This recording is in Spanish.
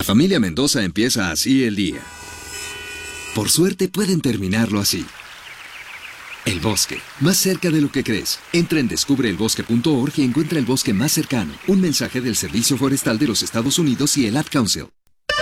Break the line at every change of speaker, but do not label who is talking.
familia Mendoza empieza así el día. Por suerte pueden terminarlo así. El bosque, más cerca de lo que crees. Entra en descubreelbosque.org y encuentra el bosque más cercano. Un mensaje del Servicio Forestal de los Estados Unidos y el Ad Council.